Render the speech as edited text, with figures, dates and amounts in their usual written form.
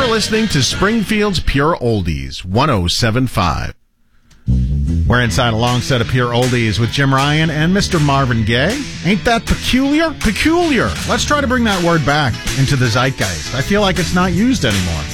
You're listening to Springfield's Pure Oldies, 107.5. We're inside a long set of Pure Oldies with Jim Ryan and Mr. Marvin Gaye. Ain't that peculiar? Peculiar. Let's try to bring that word back into the zeitgeist. I feel like it's not used anymore.